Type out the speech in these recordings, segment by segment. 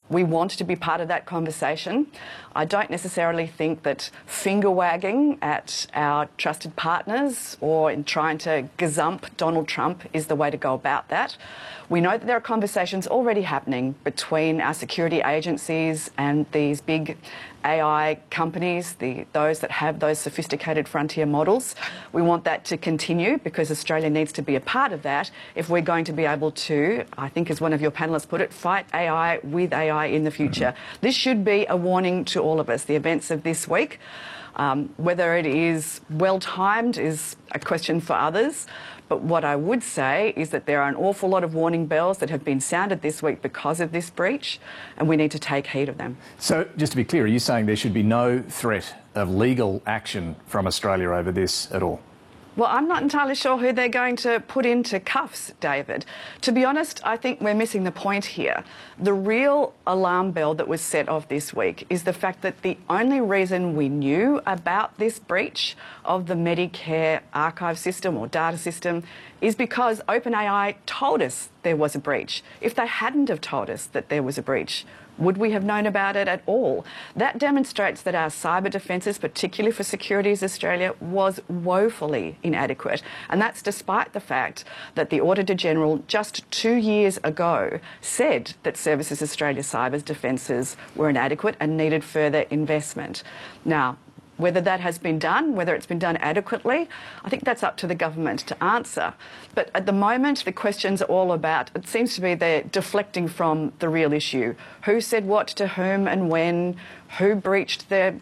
We want to be part of that conversation. I don't necessarily think that finger-wagging at our trusted partners or in trying to gazump Donald Trump is the way to go about that. We know that there are conversations already happening between our security agencies and these big AI companies, those that have those sophisticated frontier models. We want that to continue because Australia needs to be a part of that if we're going to be able to, I think as one of your panellists put it, fight AI with AI in the future. This should be a warning to all of us, the events of this week. Whether it is well-timed is a question for others. But what I would say is that there are an awful lot of warning bells that have been sounded this week because of this breach, and we need to take heed of them. So, just to be clear, are you saying there should be no threat of legal action from Australia over this at all? Well, I'm not entirely sure who they're going to put into cuffs, David. To be honest, I think we're missing the point here. The real alarm bell that was set off this week is the fact that the only reason we knew about this breach of the Medicare archive system or data system is because OpenAI told us there was a breach. If they hadn't have told us that there was a breach, would we have known about it at all? That demonstrates that our cyber defences, particularly for Securities Australia, was woefully inadequate. And that's despite the fact that the Auditor General just 2 years ago said that Services Australia cyber defences were inadequate and needed further investment. Now, whether that has been done, whether it's been done adequately, I think that's up to the government to answer. But at the moment, the questions are all about, it seems to be they're deflecting from the real issue. Who said what to whom and when? Who breached their,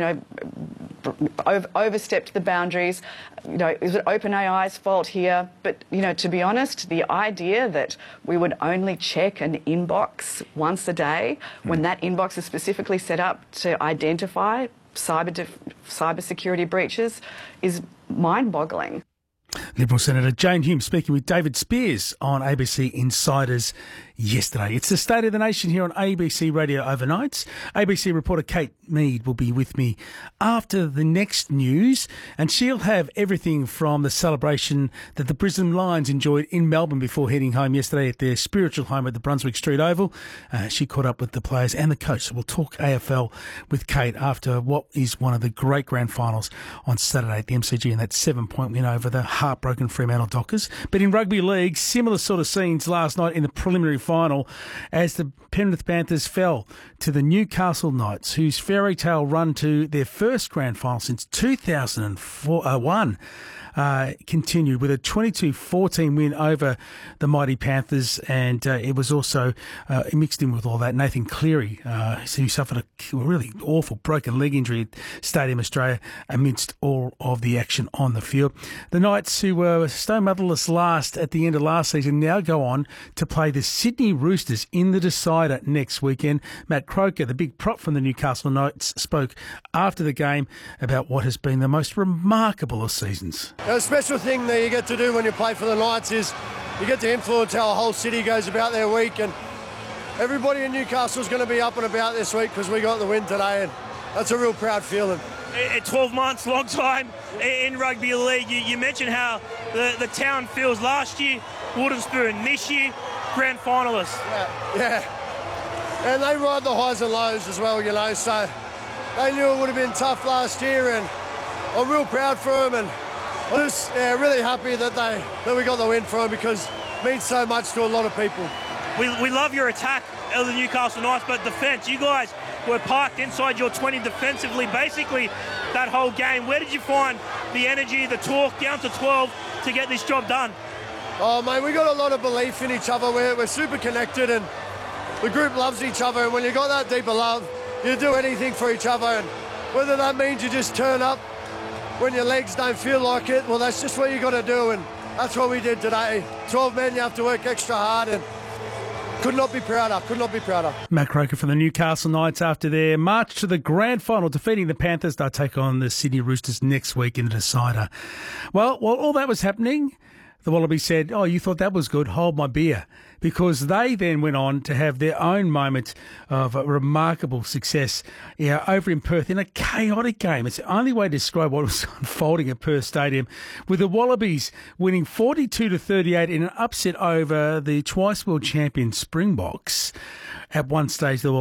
overstepped the boundaries? Is it OpenAI's fault here? But, to be honest, the idea that we would only check an inbox once a day when that inbox is specifically set up to identify cyber security breaches is mind-boggling. Liberal Senator Jane Hume speaking with David Spears on ABC Insiders yesterday. It's the State of the Nation here on ABC Radio Overnights. ABC reporter Kate Mead will be with me after the next news, and she'll have everything from the celebration that the Brisbane Lions enjoyed in Melbourne before heading home yesterday at their spiritual home at the Brunswick Street Oval. She caught up with the players and the coach. So we'll talk AFL with Kate after what is one of the great grand finals on Saturday at the MCG and that 7-point win over the heartbroken Fremantle Dockers. But in rugby league, similar sort of scenes last night in the preliminary final as the Penrith Panthers fell to the Newcastle Knights, whose fairy tale run to their first grand final since 2001 continued with a 22-14 win over the mighty Panthers, and it was also mixed in with all that Nathan Cleary, who suffered a really awful broken leg injury at Stadium Australia amidst all of the action on the field. The Knights, who were stone motherless last at the end of last season, now go on to play the Sydney Roosters in the decider next weekend. Matt Croker, the big prop from the Newcastle Knights, spoke after the game about what has been the most remarkable of seasons. A special thing that you get to do when you play for the Knights is you get to influence how a whole city goes about their week, and everybody in Newcastle is going to be up and about this week because we got the win today, and that's a real proud feeling. 12 months, long time in rugby league. You mentioned how the town feels last year, Wooden Spoon this year, grand finalists. Yeah. And they ride the highs and lows as well, so they knew it would have been tough last year, and I'm real proud for them, and I'm just really happy that we got the win for them because it means so much to a lot of people. We love your attack of the Newcastle Knights, but defence, you guys were parked inside your 20 defensively basically that whole game. Where did you find the energy, the talk, down to 12 to get this job done? Oh, mate, we got a lot of belief in each other. We're super connected, and the group loves each other, and when you got that deeper love, you do anything for each other, and whether that means you just turn up when your legs don't feel like it, well, that's just what you got to do, and that's what we did today. 12 men, you have to work extra hard, and could not be prouder. Matt Croker from the Newcastle Knights after their march to the grand final, defeating the Panthers. They'll take on the Sydney Roosters next week in the decider. Well, while all that was happening, the Wallabies said, "Oh, you thought that was good? Hold my beer." Because they then went on to have their own moment of remarkable success over in Perth in a chaotic game. It's the only way to describe what was unfolding at Perth Stadium, with the Wallabies winning 42-38 in an upset over the twice world champion Springboks. At one stage, the